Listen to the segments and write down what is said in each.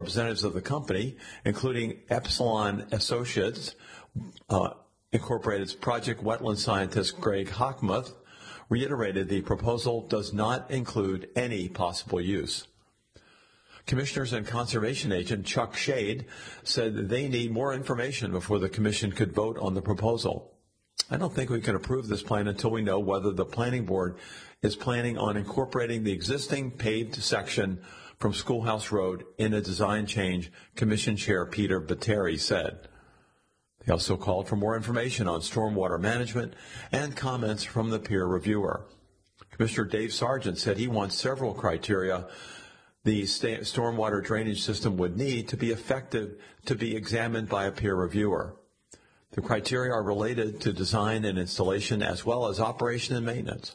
representatives of the company, including Epsilon Associates, Incorporated's project wetland scientist Greg Hochmuth, reiterated the proposal does not include any possible use. Commissioners and Conservation Agent Chuck Shade said they need more information before the Commission could vote on the proposal. I don't think we can approve this plan until we know whether the Planning Board is planning on incorporating the existing paved section from Schoolhouse Road in a design change, Commission Chair Peter Botteri said. They also called for more information on stormwater management and comments from the peer reviewer. Commissioner Dave Sargent said he wants several criteria the stormwater drainage system would need to be effective to be examined by a peer reviewer. The criteria are related to design and installation as well as operation and maintenance.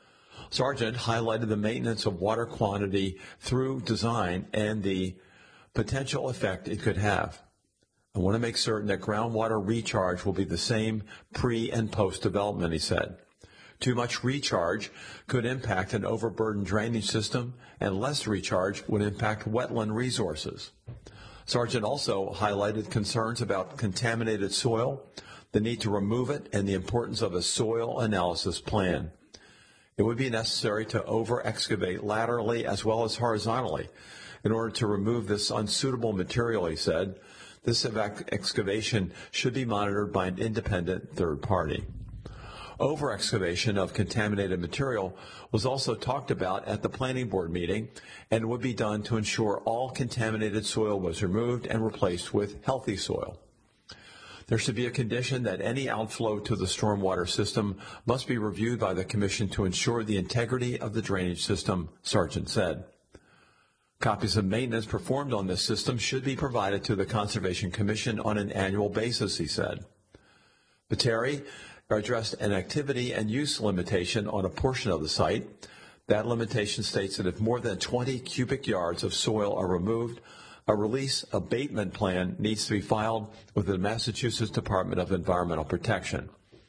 Sargent highlighted the maintenance of water quantity through design and the potential effect it could have. I want to make certain that groundwater recharge will be the same pre- and post-development, he said. Too much recharge could impact an overburdened drainage system, and less recharge would impact wetland resources. Sargent also highlighted concerns about contaminated soil, the need to remove it, and the importance of a soil analysis plan. It would be necessary to over-excavate laterally as well as horizontally in order to remove this unsuitable material, he said. This excavation should be monitored by an independent third party. Over-excavation of contaminated material was also talked about at the Planning Board meeting and would be done to ensure all contaminated soil was removed and replaced with healthy soil. There should be a condition that any outflow to the stormwater system must be reviewed by the Commission to ensure the integrity of the drainage system, Sargent said. Copies of maintenance performed on this system should be provided to the Conservation Commission on an annual basis, he said. Botteri addressed an activity and use limitation on a portion of the site. That limitation states that if more than 20 cubic yards of soil are removed, a release abatement plan needs to be filed with the Massachusetts Department of Environmental Protection.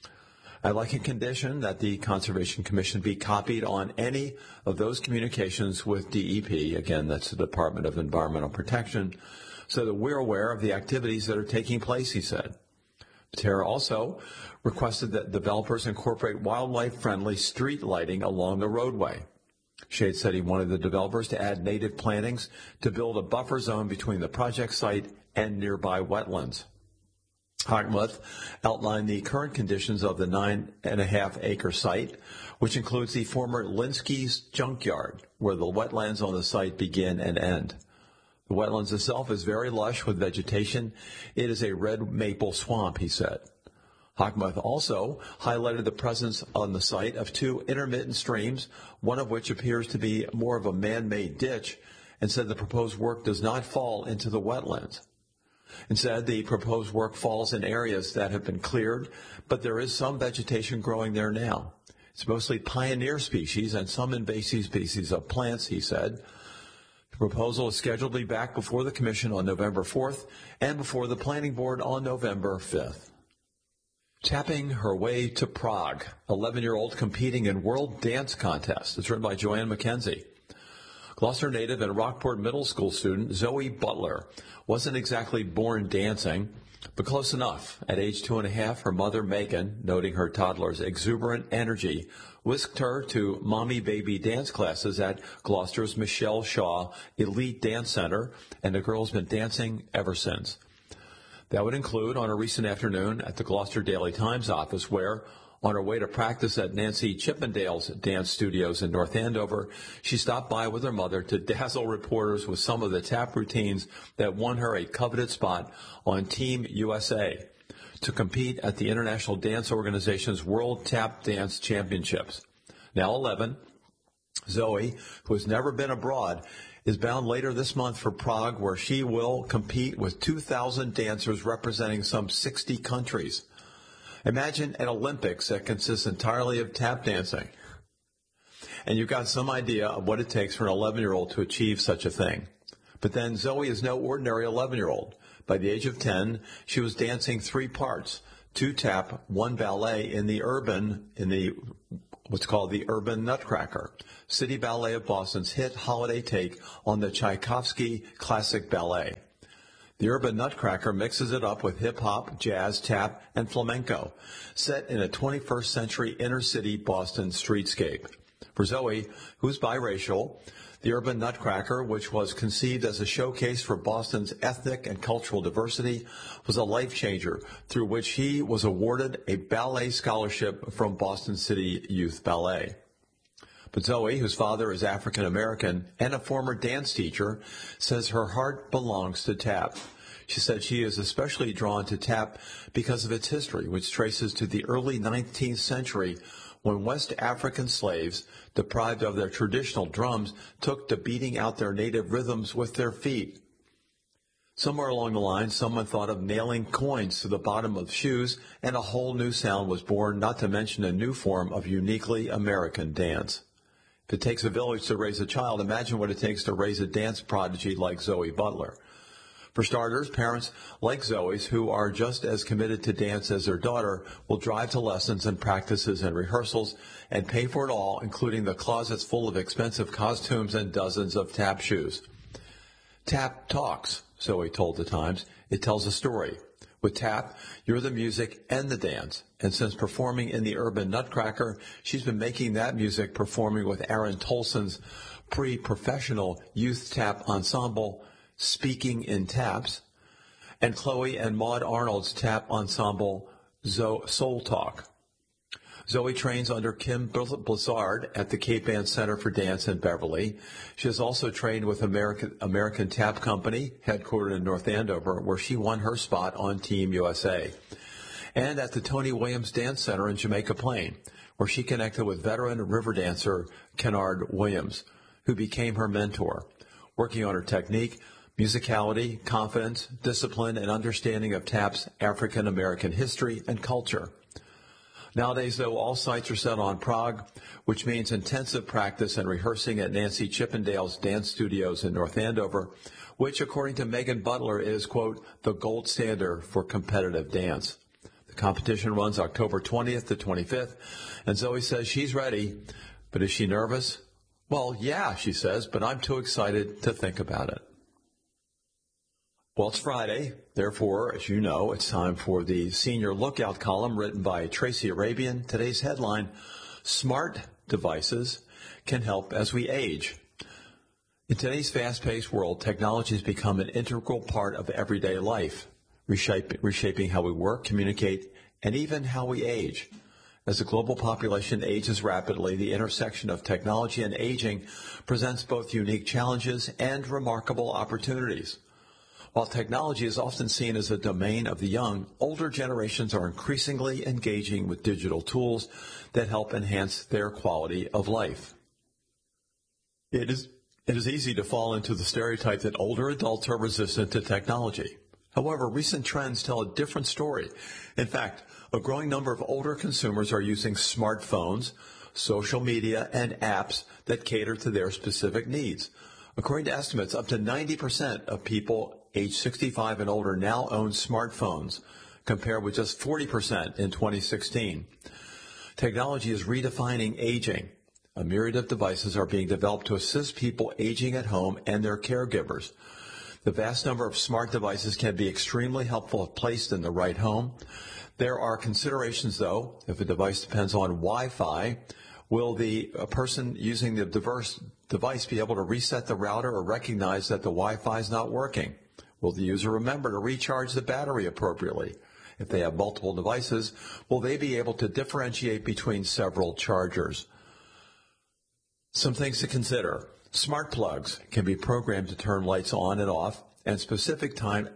I'd like a condition that the Conservation Commission be copied on any of those communications with DEP, again, that's the Department of Environmental Protection, so that we're aware of the activities that are taking place, he said. Botteri also requested that developers incorporate wildlife-friendly street lighting along the roadway. Shade said he wanted the developers to add native plantings to build a buffer zone between the project site and nearby wetlands. Hochmuth outlined the current conditions of the 9.5-acre site, which includes the former Linsky's junkyard, where the wetlands on the site begin and end. The wetlands itself is very lush with vegetation. It is a red maple swamp, he said. Hochmuth also highlighted the presence on the site of two intermittent streams, one of which appears to be more of a man-made ditch, and said the proposed work does not fall into the wetlands. Instead, the proposed work falls in areas that have been cleared, but there is some vegetation growing there now. It's mostly pioneer species and some invasive species of plants, he said. The proposal is scheduled to be back before the Commission on November 4th and before the Planning Board on November 5th. Tapping Her Way to Prague, 11-year-old competing in World Dance Contest. It's written by Joanne McKenzie. Gloucester native and Rockport Middle School student Zoe Butler wasn't exactly born dancing, but close enough. At age 2.5, her mother, Megan, noting her toddler's exuberant energy, whisked her to mommy-baby dance classes at Gloucester's Michelle Shaw Elite Dance Center, and the girl's been dancing ever since. That would include on a recent afternoon at the Gloucester Daily Times office where, on her way to practice at Nancy Chippendale's dance studios in North Andover, she stopped by with her mother to dazzle reporters with some of the tap routines that won her a coveted spot on Team USA to compete at the International Dance Organization's World Tap Dance Championships. Now 11, Zoe, who has never been abroad, is bound later this month for Prague, where she will compete with 2,000 dancers representing some 60 countries. Imagine an Olympics that consists entirely of tap dancing. And you've got some idea of what it takes for an 11-year-old to achieve such a thing. But then Zoe is no ordinary 11-year-old. By the age of 10, she was dancing 3 parts, 2 tap, 1 ballet in the what's called the Urban Nutcracker, City Ballet of Boston's hit holiday take on the Tchaikovsky classic ballet. The Urban Nutcracker mixes it up with hip-hop, jazz, tap, and flamenco, set in a 21st century inner-city Boston streetscape. For Zoe, who's biracial, the Urban Nutcracker, which was conceived as a showcase for Boston's ethnic and cultural diversity, was a life-changer through which he was awarded a ballet scholarship from Boston City Youth Ballet. But Zoe, whose father is African American and a former dance teacher, says her heart belongs to tap. She said she is especially drawn to tap because of its history, which traces to the early 19th century when West African slaves, deprived of their traditional drums, took to beating out their native rhythms with their feet. Somewhere along the line, someone thought of nailing coins to the bottom of shoes, and a whole new sound was born, not to mention a new form of uniquely American dance. If it takes a village to raise a child, imagine what it takes to raise a dance prodigy like Zoe Butler. For starters, parents like Zoe's, who are just as committed to dance as their daughter, will drive to lessons and practices and rehearsals and pay for it all, including the closets full of expensive costumes and dozens of tap shoes. Tap talks, Zoe told the Times. It tells a story. With tap, you're the music and the dance. And since performing in the Urban Nutcracker, she's been making that music performing with Aaron Tolson's pre-professional youth tap ensemble, Speaking in Taps, and Chloe and Maud Arnold's tap ensemble, Soul Talk. Zoe trains under Kim Blizzard at the Cape Ann Center for Dance in Beverly. She has also trained with American Tap Company, headquartered in North Andover, where she won her spot on Team USA. And at the Tony Williams Dance Center in Jamaica Plain, where she connected with veteran river dancer Kennard Williams, who became her mentor, working on her technique, musicality, confidence, discipline, and understanding of tap's African American history and culture. Nowadays, though, all sights are set on Prague, which means intensive practice and rehearsing at Nancy Chippendale's dance studios in North Andover, which, according to Megan Butler, is, quote, the gold standard for competitive dance. The competition runs October 20th to 25th, and Zoe says she's ready, but is she nervous? Well, yeah, she says, but I'm too excited to think about it. Well, it's Friday. Therefore, as you know, it's time for the Senior Lookout column written by Tracy Arabian. Today's headline, Smart Devices Can Help as We Age. In today's fast-paced world, technology has become an integral part of everyday life, reshaping how we work, communicate, and even how we age. As the global population ages rapidly, the intersection of technology and aging presents both unique challenges and remarkable opportunities. While technology is often seen as a domain of the young, older generations are increasingly engaging with digital tools that help enhance their quality of life. It is easy to fall into the stereotype that older adults are resistant to technology. However, recent trends tell a different story. In fact, a growing number of older consumers are using smartphones, social media, and apps that cater to their specific needs. According to estimates, up to 90% of people age 65 and older now own smartphones, compared with just 40% in 2016. Technology is redefining aging. A myriad of devices are being developed to assist people aging at home and their caregivers. The vast number of smart devices can be extremely helpful if placed in the right home. There are considerations, though. If a device depends on Wi-Fi, will the person using the device be able to reset the router or recognize that the Wi-Fi is not working? Will the user remember to recharge the battery appropriately? If they have multiple devices, will they be able to differentiate between several chargers? Some things to consider. Smart plugs can be programmed to turn lights on and off at specific times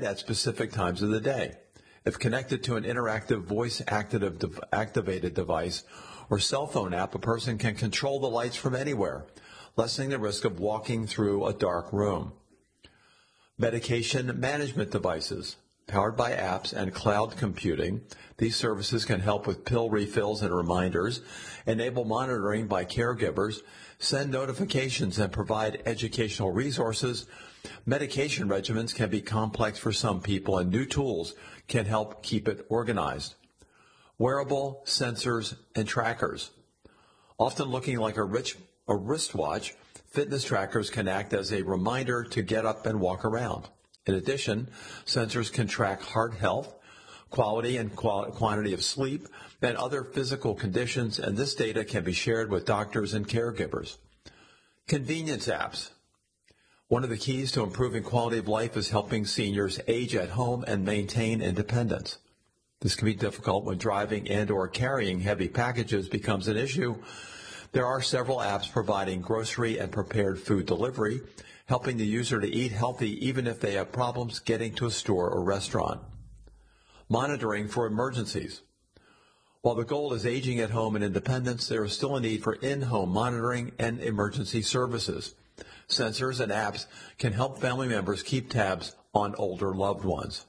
of the day. If connected to an interactive voice-activated device or cell phone app, a person can control the lights from anywhere, lessening the risk of walking through a dark room. Medication management devices. Powered by apps and cloud computing, these services can help with pill refills and reminders, enable monitoring by caregivers, send notifications, and provide educational resources. Medication regimens can be complex for some people, and new tools can help keep it organized. Wearable sensors and trackers. Often looking like a wristwatch, fitness trackers can act as a reminder to get up and walk around. In addition, sensors can track heart health, quality and quantity of sleep, and other physical conditions, and this data can be shared with doctors and caregivers. Convenience apps. One of the keys to improving quality of life is helping seniors age at home and maintain independence. This can be difficult when driving and or carrying heavy packages becomes an issue. There are several apps providing grocery and prepared food delivery, helping the user to eat healthy even if they have problems getting to a store or restaurant. Monitoring for emergencies. While the goal is aging at home and independence, there is still a need for in-home monitoring and emergency services. Sensors and apps can help family members keep tabs on older loved ones.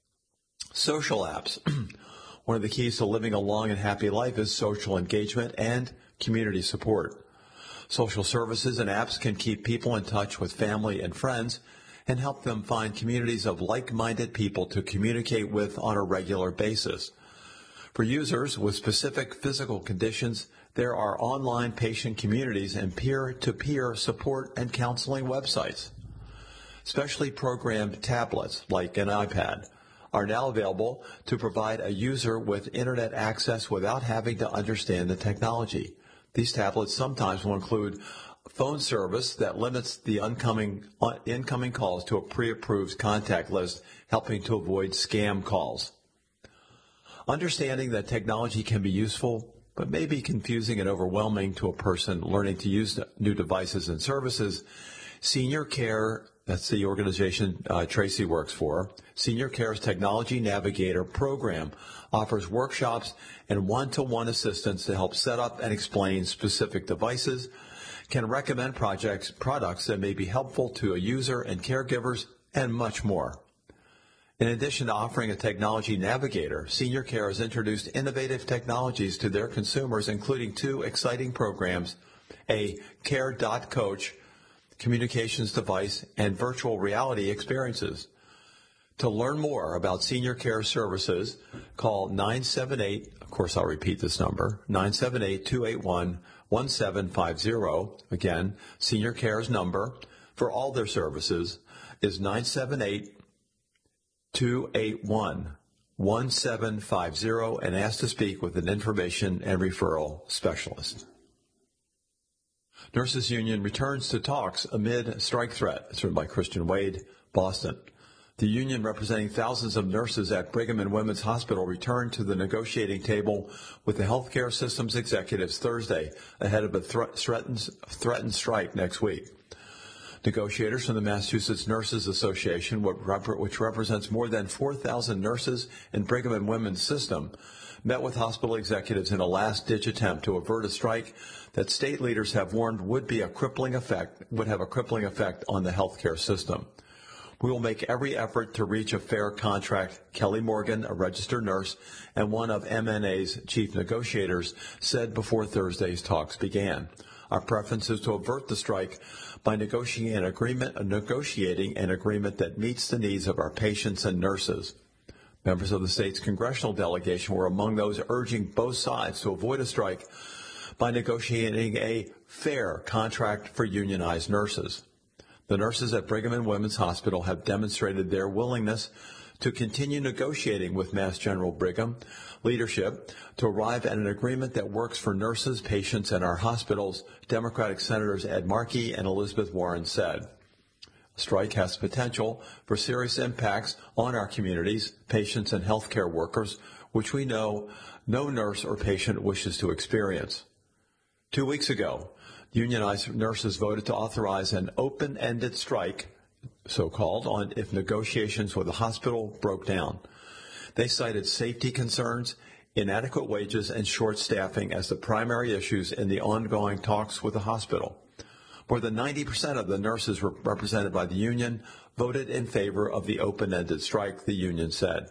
Social apps. One of the keys to living a long and happy life is social engagement and community support. Social services and apps can keep people in touch with family and friends and help them find communities of like-minded people to communicate with on a regular basis. For users with specific physical conditions, there are online patient communities and peer-to-peer support and counseling websites. Specially programmed tablets, like an iPad, are now available to provide a user with internet access without having to understand the technology. These tablets sometimes will include phone service that limits the incoming calls to a pre-approved contact list, helping to avoid scam calls. Understanding that technology can be useful, but may be confusing and overwhelming to a person learning to use new devices and services, Senior Care, that's the organization Tracy works for, Senior Care's Technology Navigator program offers workshops and one-to-one assistance to help set up and explain specific devices, can recommend products that may be helpful to a user and caregivers, and much more. In addition to offering a technology navigator, Senior Care has introduced innovative technologies to their consumers, including two exciting programs, a Care.Coach communications device and virtual reality experiences. To learn more about Senior Care services, call 978, of course I'll repeat this number, 978-281-1750. Again, Senior Care's number for all their services is 978-281-1750 and ask to speak with an information and referral specialist. Nurses Union returns to talks amid strike threat. It's written by Christian Wade, Boston. The union representing thousands of nurses at Brigham and Women's Hospital returned to the negotiating table with the healthcare system's executives Thursday ahead of a threatened strike next week. Negotiators from the Massachusetts Nurses Association, which represents more than 4,000 nurses in Brigham and Women's system, met with hospital executives in a last-ditch attempt to avert a strike that state leaders have warned would have a crippling effect on the healthcare system. We will make every effort to reach a fair contract, Kelly Morgan, a registered nurse and one of MNA's chief negotiators, said before Thursday's talks began. Our preference is to avert the strike by negotiating an agreement that meets the needs of our patients and nurses. Members of the state's congressional delegation were among those urging both sides to avoid a strike by negotiating a fair contract for unionized nurses. The nurses at Brigham and Women's Hospital have demonstrated their willingness to continue negotiating with Mass General Brigham leadership to arrive at an agreement that works for nurses, patients, and our hospitals, Democratic Senators Ed Markey and Elizabeth Warren said. A strike has potential for serious impacts on our communities, patients, and healthcare workers, which we know no nurse or patient wishes to experience. 2 weeks ago, unionized nurses voted to authorize an open-ended strike, so-called, on if negotiations with the hospital broke down. They cited safety concerns, inadequate wages, and short staffing as the primary issues in the ongoing talks with the hospital. More than 90% of the nurses represented by the union voted in favor of the open-ended strike, the union said.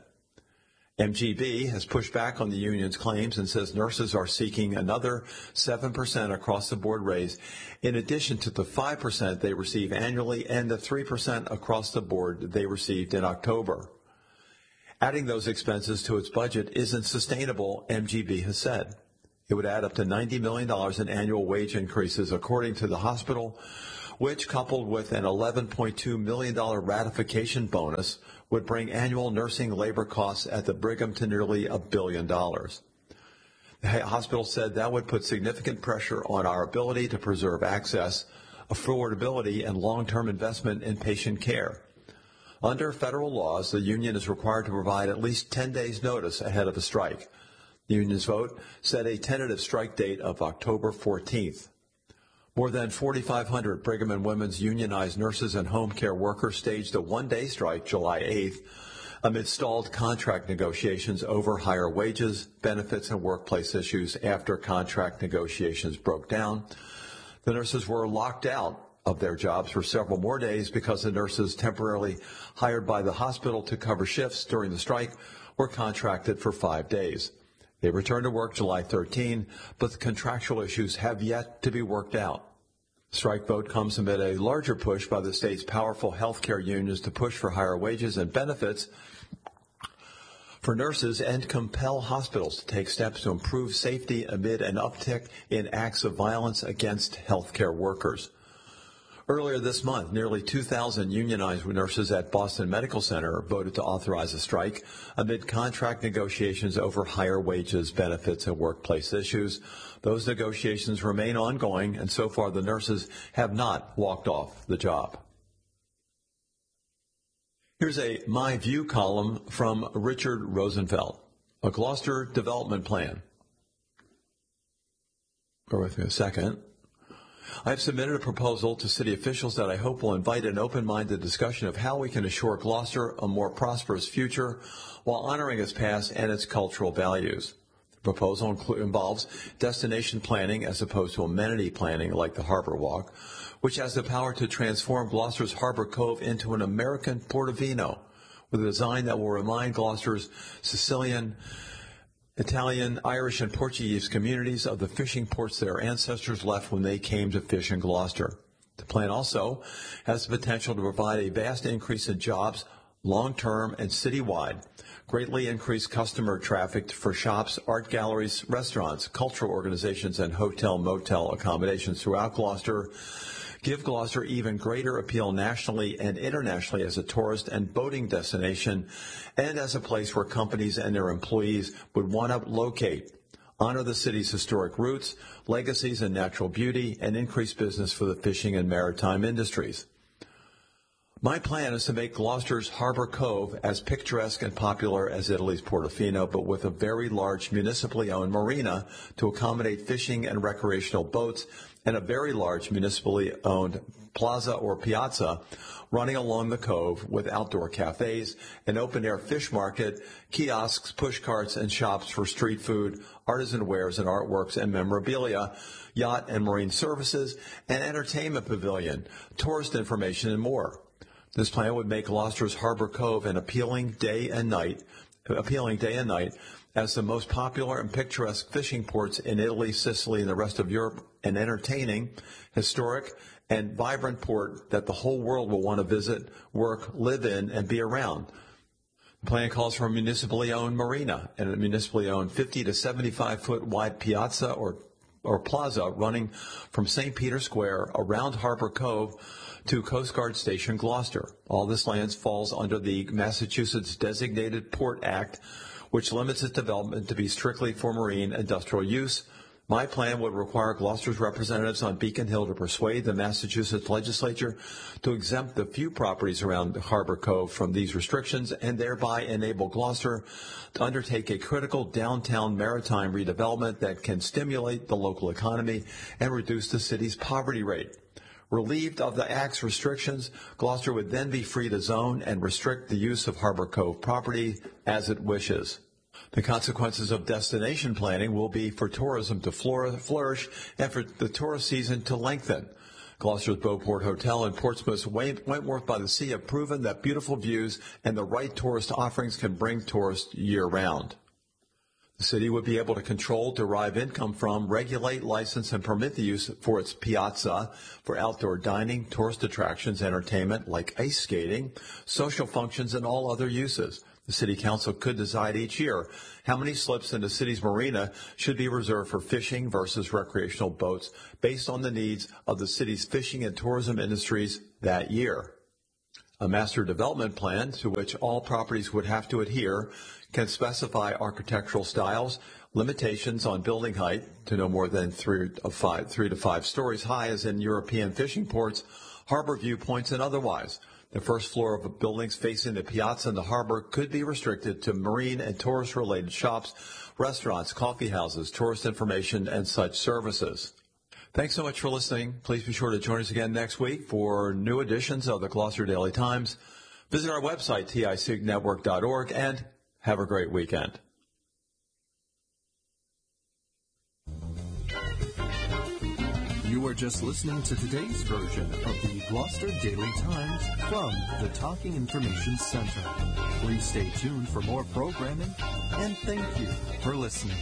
MGB has pushed back on the union's claims and says nurses are seeking another 7% across-the-board raise, in addition to the 5% they receive annually and the 3% across the board they received in October. Adding those expenses to its budget isn't sustainable, MGB has said. It would add up to $90 million in annual wage increases, according to the hospital, which, coupled with an $11.2 million ratification bonus, would bring annual nursing labor costs at the Brigham to nearly $1 billion. The hospital said that would put significant pressure on our ability to preserve access, affordability, and long-term investment in patient care. Under federal laws, the union is required to provide at least 10 days' notice ahead of a strike. The union's vote set a tentative strike date of October 14th. More than 4,500 Brigham and Women's unionized nurses and home care workers staged a one-day strike July 8th amid stalled contract negotiations over higher wages, benefits, and workplace issues after contract negotiations broke down. The nurses were locked out of their jobs for several more days because the nurses temporarily hired by the hospital to cover shifts during the strike were contracted for 5 days. They returned to work July 13, but the contractual issues have yet to be worked out. The strike vote comes amid a larger push by the state's powerful health care unions to push for higher wages and benefits for nurses and compel hospitals to take steps to improve safety amid an uptick in acts of violence against health care workers. Earlier this month, nearly 2,000 unionized nurses at Boston Medical Center voted to authorize a strike amid contract negotiations over higher wages, benefits, and workplace issues. Those negotiations remain ongoing, and so far the nurses have not walked off the job. Here's a My View column from Richard Rosenfeld, a Gloucester development plan. Bear with me a second. I have submitted a proposal to city officials that I hope will invite an open-minded discussion of how we can assure Gloucester a more prosperous future while honoring its past and its cultural values. The proposal involves destination planning as opposed to amenity planning like the Harbor Walk, which has the power to transform Gloucester's Harbor Cove into an American Portofino with a design that will remind Gloucester's Sicilian, Italian, Irish, and Portuguese communities of the fishing ports their ancestors left when they came to fish in Gloucester. The plan also has the potential to provide a vast increase in jobs, long-term and citywide, greatly increase customer traffic for shops, art galleries, restaurants, cultural organizations, and hotel-motel accommodations throughout Gloucester, give Gloucester even greater appeal nationally and internationally as a tourist and boating destination and as a place where companies and their employees would want to locate, honor the city's historic roots, legacies, and natural beauty, and increase business for the fishing and maritime industries. My plan is to make Gloucester's Harbor Cove as picturesque and popular as Italy's Portofino, but with a very large municipally owned marina to accommodate fishing and recreational boats, and a very large municipally owned plaza or piazza running along the cove with outdoor cafes, an open-air fish market, kiosks, push carts, and shops for street food, artisan wares and artworks and memorabilia, yacht and marine services, an entertainment pavilion, tourist information, and more. This plan would make Gloucester's Harbor Cove an appealing day and night as the most popular and picturesque fishing ports in Italy, Sicily, and the rest of Europe, an entertaining, historic, and vibrant port that the whole world will want to visit, work, live in, and be around. The plan calls for a municipally owned marina and a municipally owned 50 to 75-foot wide piazza or plaza running from St. Peter's Square around Harbor Cove to Coast Guard Station Gloucester. All this land falls under the Massachusetts Designated Port Act, which limits its development to be strictly for marine industrial use. My plan would require Gloucester's representatives on Beacon Hill to persuade the Massachusetts legislature to exempt the few properties around Harbor Cove from these restrictions and thereby enable Gloucester to undertake a critical downtown maritime redevelopment that can stimulate the local economy and reduce the city's poverty rate. Relieved of the Act's restrictions, Gloucester would then be free to zone and restrict the use of Harbor Cove property as it wishes. The consequences of destination planning will be for tourism to flourish and for the tourist season to lengthen. Gloucester's Beauport Hotel and Portsmouth's Wentworth by the Sea have proven that beautiful views and the right tourist offerings can bring tourists year-round. The city would be able to control, derive income from, regulate, license, and permit the use for its piazza for outdoor dining, tourist attractions, entertainment like ice skating, social functions, and all other uses. The City Council could decide each year how many slips in the city's marina should be reserved for fishing versus recreational boats based on the needs of the city's fishing and tourism industries that year. A master development plan, to which all properties would have to adhere, can specify architectural styles, limitations on building height to no more than 3 to 5 stories high as in European fishing ports, harbor viewpoints, and otherwise. The first floor of buildings facing the piazza and the harbor could be restricted to marine and tourist-related shops, restaurants, coffee houses, tourist information, and such services. Thanks so much for listening. Please be sure to join us again next week for new editions of the Gloucester Daily Times. Visit our website, ticnetwork.org, and have a great weekend. You are just listening to today's version of the Gloucester Daily Times from the Talking Information Center. Please stay tuned for more programming, and thank you for listening.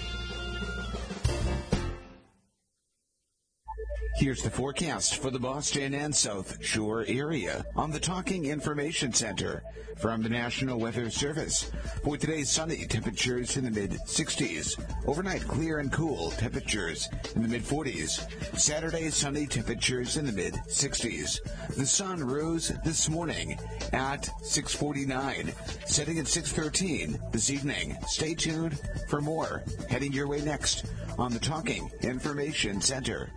Here's the forecast for the Boston and South Shore area on the Talking Information Center from the National Weather Service. For today's sunny, temperatures in the mid-60s. Overnight, clear and cool, temperatures in the mid-40s. Saturday, sunny, temperatures in the mid-60s. The sun rose this morning at 6:49, setting at 6:13 this evening. Stay tuned for more. Heading your way next on the Talking Information Center.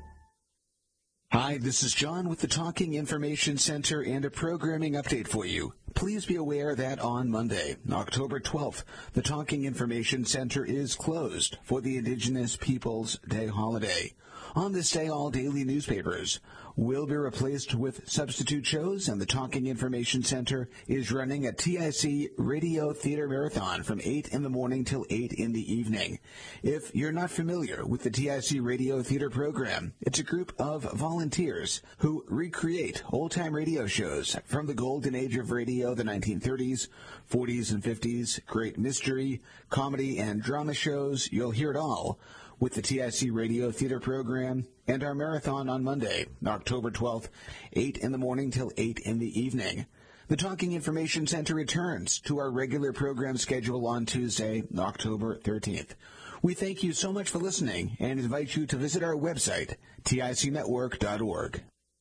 Hi, this is John with the Talking Information Center and a programming update for you. Please be aware that on Monday, October 12th, the Talking Information Center is closed for the Indigenous Peoples Day holiday. On this day, all daily newspapers will be replaced with substitute shows, and the Talking Information Center is running a TIC Radio Theater Marathon from 8 in the morning till 8 in the evening. If you're not familiar with the TIC Radio Theater program, it's a group of volunteers who recreate old-time radio shows from the golden age of radio, the 1930s, 40s, and 50s, great mystery, comedy, and drama shows. You'll hear it all with the TIC Radio Theater program and our marathon on Monday, October 12th, 8 in the morning till 8 in the evening. The Talking Information Center returns to our regular program schedule on Tuesday, October 13th. We thank you so much for listening and invite you to visit our website, ticnetwork.org.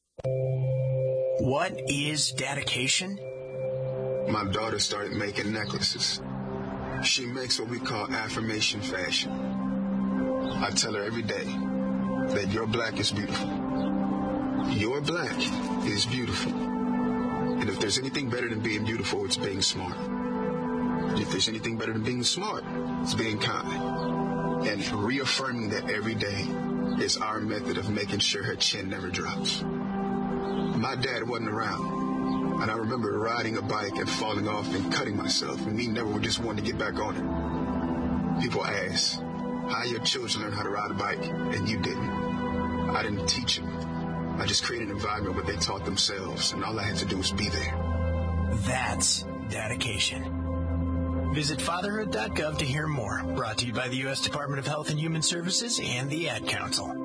What is dedication? My daughter started making necklaces. She makes what we call affirmation fashion. I tell her every day that your black is beautiful. Your black is beautiful. And if there's anything better than being beautiful, it's being smart. If there's anything better than being smart, it's being kind. And reaffirming that every day is our method of making sure her chin never drops. My dad wasn't around, and I remember riding a bike and falling off and cutting myself, and we never just wanted to get back on it. People ask, how your children learn how to ride a bike, and you didn't. I didn't teach them. I just created an environment where they taught themselves, and all I had to do was be there. That's dedication. Visit fatherhood.gov to hear more. Brought to you by the U.S. Department of Health and Human Services and the Ad Council.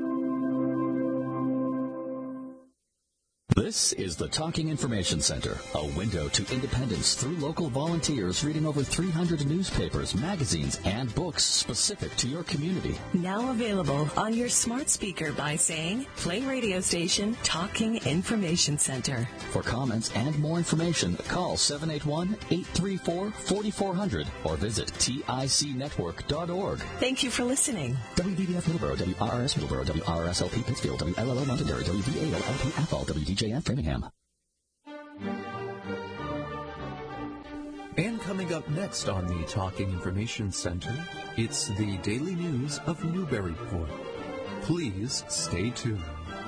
This is the Talking Information Center, a window to independence through local volunteers reading over 300 newspapers, magazines, and books specific to your community. Now available on your smart speaker by saying, play radio station Talking Information Center. For comments and more information, call 781-834-4400 or visit ticnetwork.org. Thank you for listening. WVBF Middleborough, WRRS Middleborough, WRSLP Pittsfield, WLLO Londonderry, WVALLP Athol, WDJF Framingham. And coming up next on the Talking Information Center, it's the Daily News of Newburyport. Please stay tuned.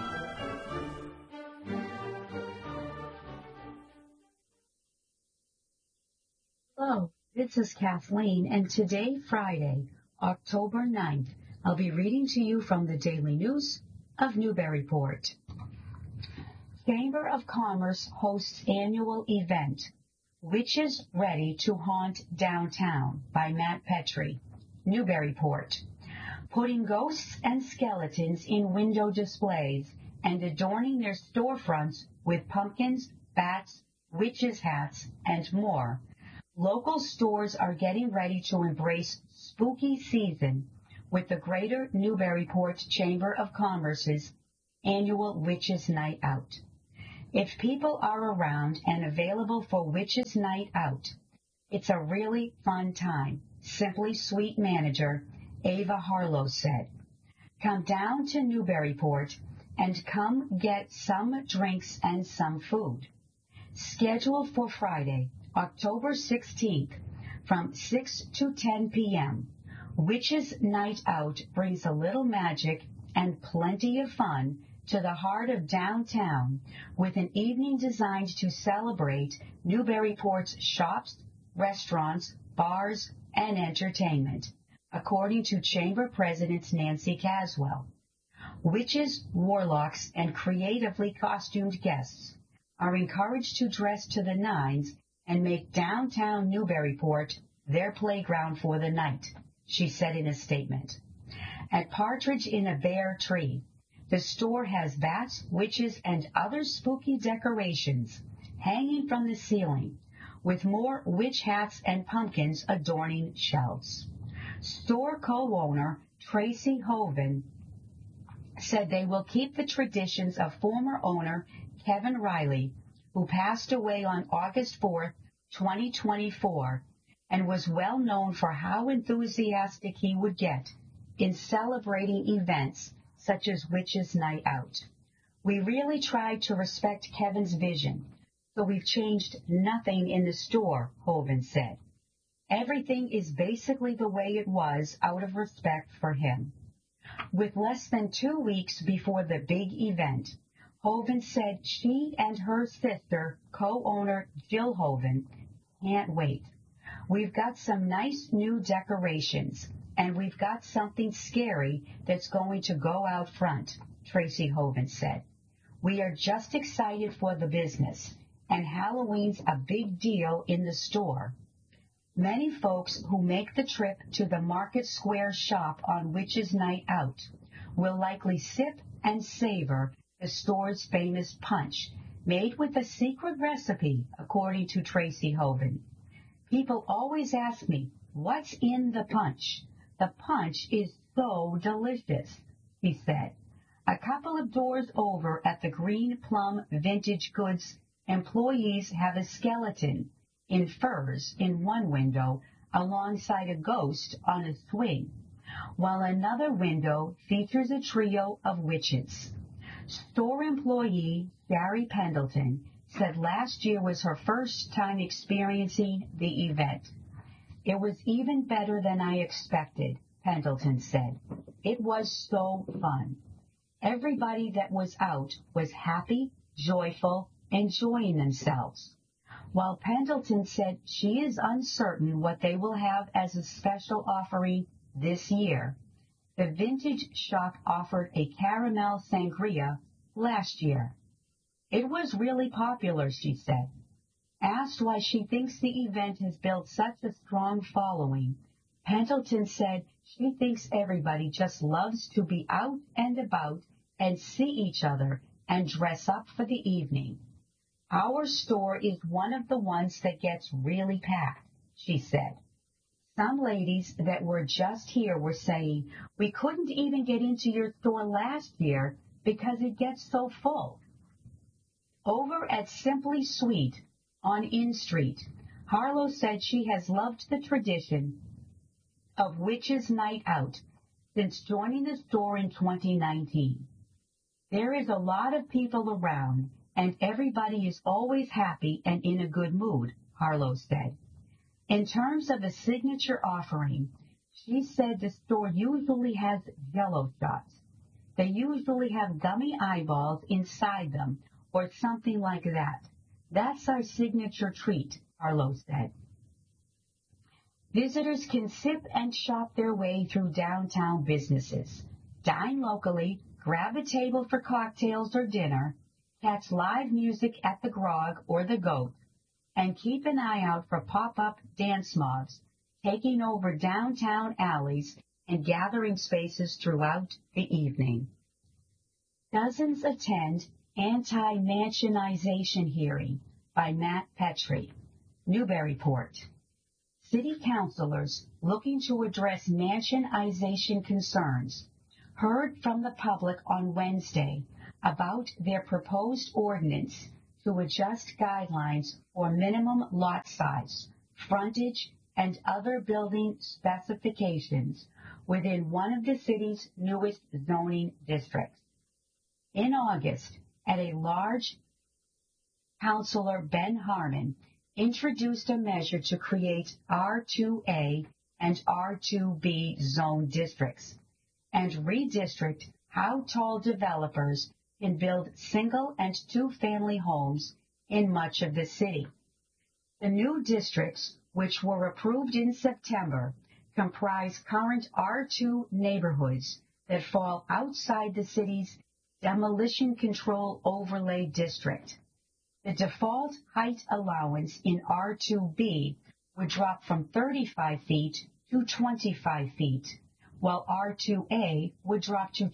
Hello, this is Kathleen, and today, Friday, October 9th, I'll be reading to you from the Daily News of Newburyport. Chamber of Commerce hosts annual event, Witches Ready to Haunt Downtown by Matt Petrie, Newburyport. Putting ghosts and skeletons in window displays and adorning their storefronts with pumpkins, bats, witches' hats, and more. Local stores are getting ready to embrace spooky season with the Greater Newburyport Chamber of Commerce's annual Witches' Night Out. If people are around and available for Witches' Night Out, it's a really fun time, Simply Sweet manager Ava Harlow said. Come down to Newburyport and come get some drinks and some food. Scheduled for Friday, October 16th from 6 to 10 p.m., Witches' Night Out brings a little magic and plenty of fun to the heart of downtown with an evening designed to celebrate Newburyport's shops, restaurants, bars, and entertainment, according to Chamber President Nancy Caswell. Witches, warlocks, and creatively costumed guests are encouraged to dress to the nines and make downtown Newburyport their playground for the night, she said in a statement. At Partridge in a Bare Tree, the store has bats, witches, and other spooky decorations hanging from the ceiling, with more witch hats and pumpkins adorning shelves. Store co-owner Tracy Hoven said they will keep the traditions of former owner Kevin Riley, who passed away on August 4, 2024, and was well known for how enthusiastic he would get in celebrating events such as Witches' Night Out. We really tried to respect Kevin's vision, so we've changed nothing in the store, Hoven said. Everything is basically the way it was out of respect for him. With less than 2 weeks before the big event, Hoven said she and her sister, co-owner Jill Hoven, can't wait. We've got some nice new decorations, and we've got something scary that's going to go out front, Tracy Hoven said. We are just excited for the business, and Halloween's a big deal in the store. Many folks who make the trip to the Market Square shop on Witches' Night Out will likely sip and savor the store's famous punch, made with a secret recipe, according to Tracy Hoven. People always ask me, what's in the punch? The punch is so delicious, he said. A couple of doors over at the Green Plum Vintage Goods, employees have a skeleton in furs in one window alongside a ghost on a swing, while another window features a trio of witches. Store employee Sherry Pendleton said last year was her first time experiencing the event. It was even better than I expected, Pendleton said. It was so fun. Everybody that was out was happy, joyful, enjoying themselves. While Pendleton said she is uncertain what they will have as a special offering this year, the vintage shop offered a caramel sangria last year. It was really popular, she said. Asked why she thinks the event has built such a strong following, Pendleton said she thinks everybody just loves to be out and about and see each other and dress up for the evening. Our store is one of the ones that gets really packed, she said. Some ladies that were just here were saying, we couldn't even get into your store last year because it gets so full. Over at Simply Sweet on Inn Street, Harlow said she has loved the tradition of Witches' Night Out since joining the store in 2019. There is a lot of people around, and everybody is always happy and in a good mood, Harlow said. In terms of a signature offering, she said the store usually has Jell-O shots. They usually have gummy eyeballs inside them or something like that. That's our signature treat, Harlow said. Visitors can sip and shop their way through downtown businesses, dine locally, grab a table for cocktails or dinner, catch live music at the Grog or the Goat, and keep an eye out for pop-up dance mobs taking over downtown alleys and gathering spaces throughout the evening. Dozens attend anti-mansionization hearing by Matt Petrie, Newburyport. city councilors looking to address mansionization concerns heard from the public on Wednesday about their proposed ordinance to adjust guidelines for minimum lot size, frontage, and other building specifications within one of the city's newest zoning districts. In August, at a large, Councilor Ben Harmon introduced a measure to create R2A and R2B zone districts and redistrict how tall developers can build single and two-family homes in much of the city. The new districts, which were approved in September, comprise current R2 neighborhoods that fall outside the city's demolition control overlay district. The default height allowance in R2B would drop from 35 feet to 25 feet, while R2A would drop to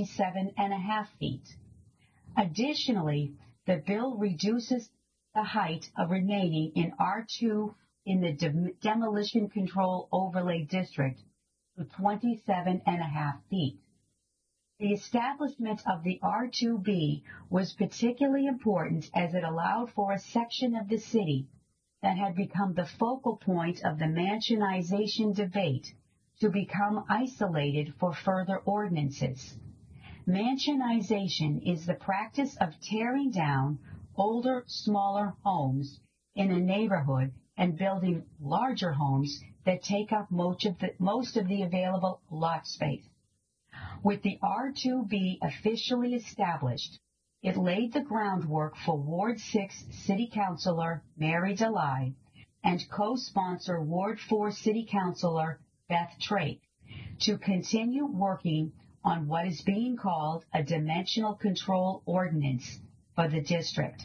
27.5 feet. Additionally, the bill reduces the height of remaining in R2 in the demolition control overlay district to 27.5 feet. The establishment of the R2B was particularly important as it allowed for a section of the city that had become the focal point of the mansionization debate to become isolated for further ordinances. Mansionization is the practice of tearing down older, smaller homes in a neighborhood and building larger homes that take up most of the available lot space. With the R2B officially established, it laid the groundwork for Ward 6 City Councilor Mary DeLye and co-sponsor Ward 4 City Councilor Beth Trake to continue working on what is being called a dimensional control ordinance for the district.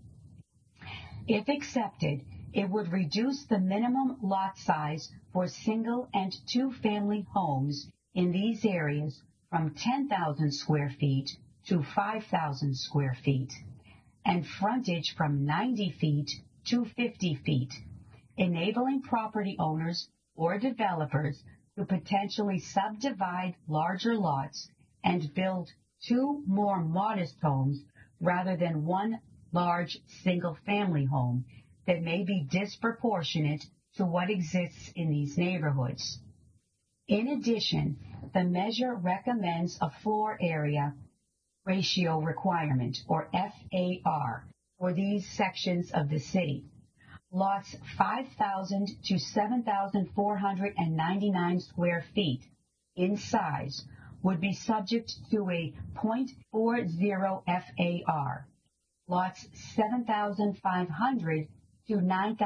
If accepted, it would reduce the minimum lot size for single and two-family homes in these areas from 10,000 square feet to 5,000 square feet, and frontage from 90 feet to 50 feet, enabling property owners or developers to potentially subdivide larger lots and build two more modest homes rather than one large single-family home that may be disproportionate to what exists in these neighborhoods. In addition, the measure recommends a floor area ratio requirement, or FAR, for these sections of the city. Lots 5,000 to 7,499 square feet in size would be subject to a 0.40 FAR. Lots 7,500 to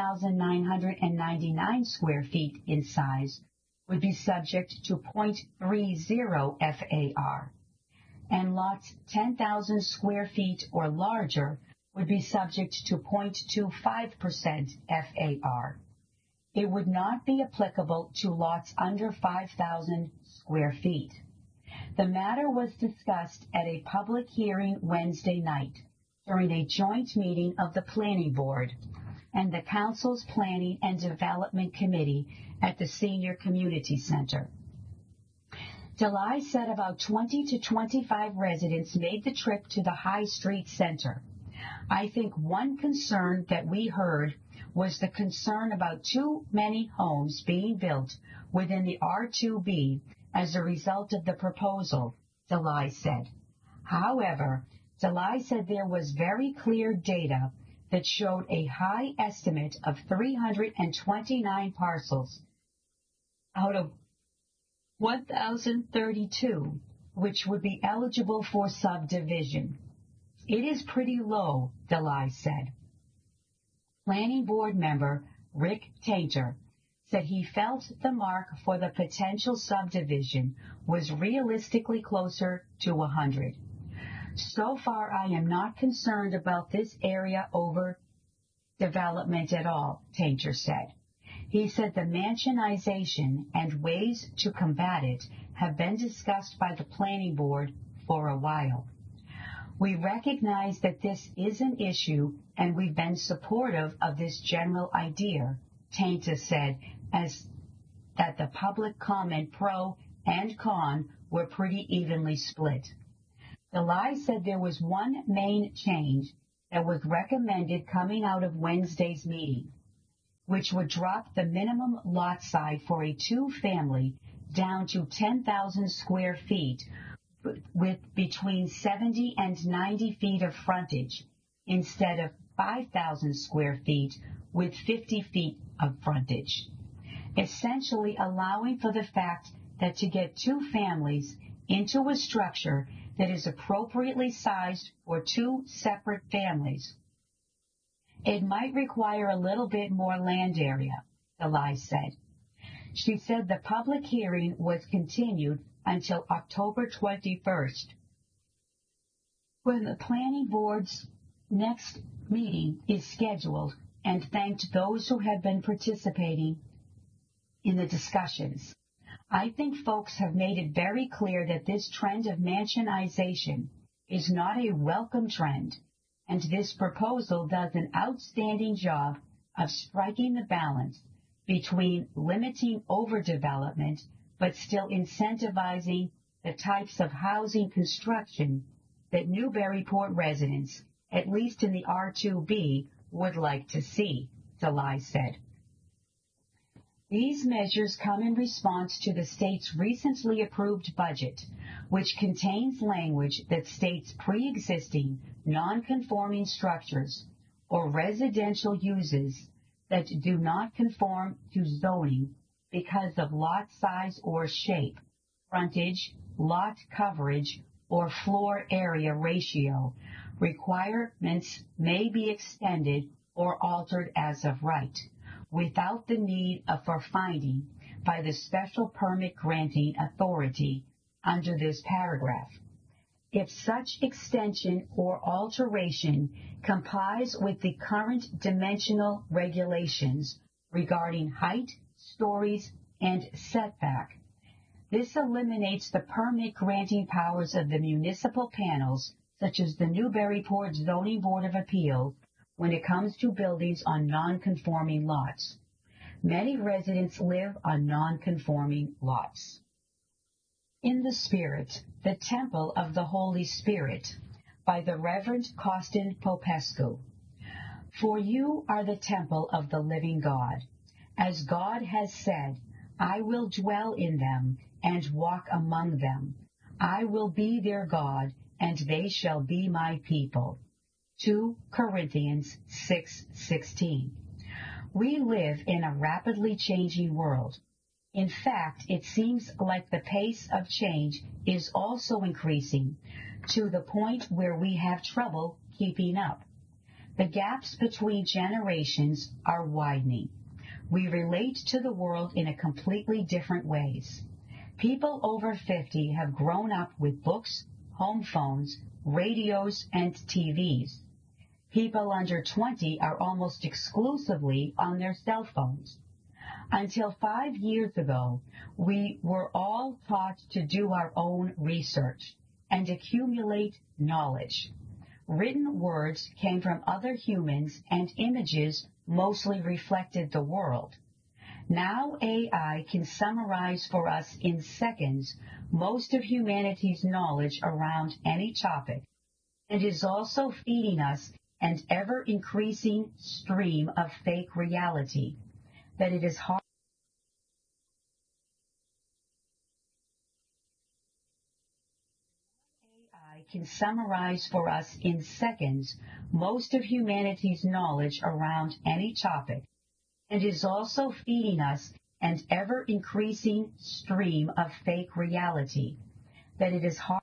9,999 square feet in size would be subject to 0.30 FAR, and lots 10,000 square feet or larger would be subject to 0.25% FAR. It would not be applicable to lots under 5,000 square feet. The matter was discussed at a public hearing Wednesday night during a joint meeting of the Planning Board and the Council's Planning and Development Committee at the Senior Community Center. DeLye said about 20 to 25 residents made the trip to the High Street Center. I think one concern that we heard was the concern about too many homes being built within the R2B as a result of the proposal, DeLye said. However, DeLye said there was very clear data that showed a high estimate of 329 parcels out of 1,032, which would be eligible for subdivision. It is pretty low, DeLye said. Planning Board member Rick Tainter said he felt the mark for the potential subdivision was realistically closer to 100. So far, I am not concerned about this area over development at all, Tainter said. He said the mansionization and ways to combat it have been discussed by the Planning Board for a while. We recognize that this is an issue, and we've been supportive of this general idea, Tainter said as that the public comment pro and con were pretty evenly split. Delay said there was one main change that was recommended coming out of Wednesday's meeting, which would drop the minimum lot size for a two-family down to 10,000 square feet with between 70 and 90 feet of frontage instead of 5,000 square feet with 50 feet of frontage, essentially allowing for the fact that to get two families into a structure that is appropriately sized for two separate families, it might require a little bit more land area, Delay said. She said the public hearing was continued until October 21st, when the planning board's next meeting is scheduled, and thanked those who had been participating in the discussions. I think folks have made it very clear that this trend of mansionization is not a welcome trend, and this proposal does an outstanding job of striking the balance between limiting overdevelopment but still incentivizing the types of housing construction that Newburyport residents, at least in the R2B, would like to see, Delay said. These measures come in response to the state's recently approved budget, which contains language that states pre-existing non-conforming structures or residential uses that do not conform to zoning because of lot size or shape, frontage, lot coverage, or floor area ratio. Requirements may be extended or altered as of right, without the need for finding by the special permit granting authority under this paragraph. If such extension or alteration complies with the current dimensional regulations regarding height, stories, and setback, this eliminates the permit granting powers of the municipal panels, such as the Newburyport Zoning Board of Appeals, when it comes to buildings on non-conforming lots. Many residents live on non-conforming lots. In the Spirit, the Temple of the Holy Spirit, by the Reverend Costin Popescu. For you are the temple of the living God. As God has said, I will dwell in them and walk among them. I will be their God, and they shall be my people. 2 Corinthians 6:16. We live in a rapidly changing world. In fact, it seems like the pace of change is also increasing to the point where we have trouble keeping up. The gaps between generations are widening. We relate to the world in a completely different ways. People over 50 have grown up with books, home phones, radios, and TVs. People under 20 are almost exclusively on their cell phones. Until 5 years ago, we were all taught to do our own research and accumulate knowledge. Written words came from other humans, and images mostly reflected the world. Now AI can summarize for us in seconds most of humanity's knowledge around any topic, and is also feeding us an ever-increasing stream of fake reality that it is hard can summarize for us in seconds most of humanity's knowledge around any topic, and is also feeding us an ever-increasing stream of fake reality that it is hard